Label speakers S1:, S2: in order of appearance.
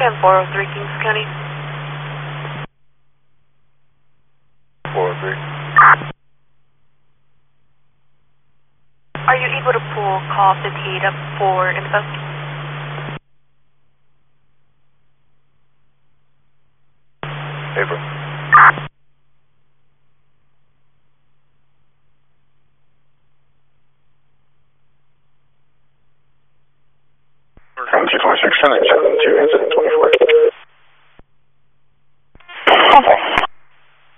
S1: 10-403 Kings County.
S2: 403.
S1: Are you able to pull call 58 up for info?
S2: April.
S3: From 226, 10 incident 24.